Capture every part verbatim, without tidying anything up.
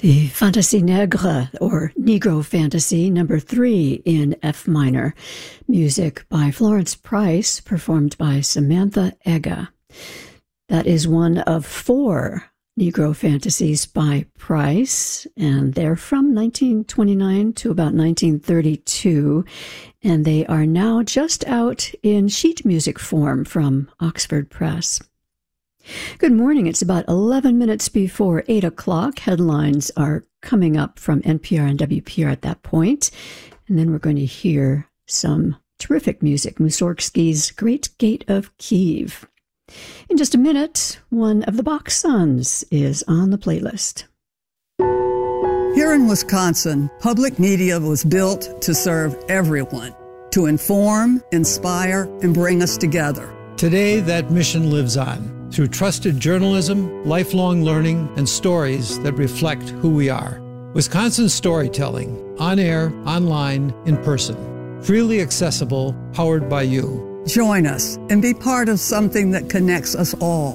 The Fantasie Negre, or Negro Fantasy, number three in F minor. Music by Florence Price, performed by Samantha Ega. That is one of four Negro Fantasies by Price, and they're from nineteen twenty-nine to about nineteen thirty-two, and they are now just out in sheet music form from Oxford Press. Good morning. It's about eleven minutes before eight o'clock. Headlines are coming up from N P R and W P R at that point. And then we're going to hear some terrific music, Mussorgsky's Great Gate of Kiev. In just a minute, one of the Bach Sons is on the playlist. Here in Wisconsin, public media was built to serve everyone, to inform, inspire, and bring us together. Today, that mission lives on through trusted journalism, lifelong learning, and stories that reflect who we are. Wisconsin storytelling, on air, online, in person. Freely accessible, powered by you. Join us and be part of something that connects us all.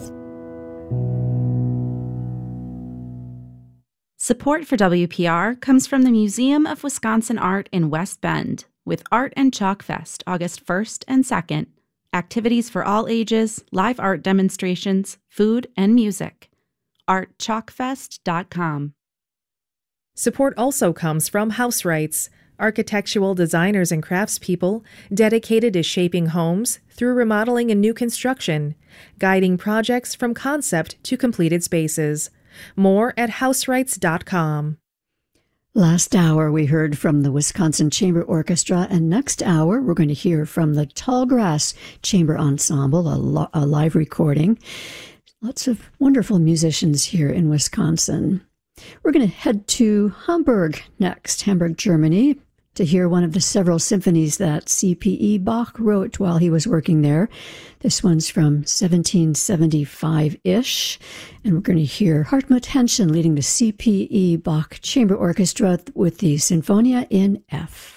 Support for W P R comes from the Museum of Wisconsin Art in West Bend, with Art and Chalk Fest August first and second. Activities for all ages, live art demonstrations, food, and music. art chalk fest dot com. Support also comes from House Rights, architectural designers and craftspeople dedicated to shaping homes through remodeling and new construction, guiding projects from concept to completed spaces. More at house rights dot com. Last hour, we heard from the Wisconsin Chamber Orchestra, and next hour, we're going to hear from the Tallgrass Chamber Ensemble, a, lo- a live recording. Lots of wonderful musicians here in Wisconsin. We're going to head to Hamburg next, Hamburg, Germany, to hear one of the several symphonies that C P E Bach wrote while he was working there. This one's from seventeen seventy-five-ish, and we're going to hear Hartmut Henschen leading the C P E Bach Chamber Orchestra with the Sinfonia in F.